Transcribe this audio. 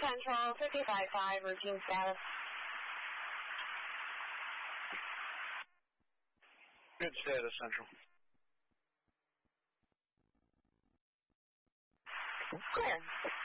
Central, 55.5, routine status. Good status, Central. Clear.